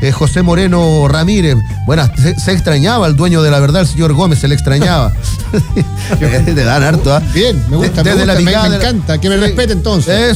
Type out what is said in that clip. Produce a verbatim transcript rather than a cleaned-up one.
eh, José Moreno Ramírez. Bueno, se, se extrañaba el dueño de la verdad, el señor Gómez, se le extrañaba. Te dan harto, ¿ah? Bien, me gusta, Desde me, gusta, la me, picada me de la- encanta, que me Sí. respete entonces.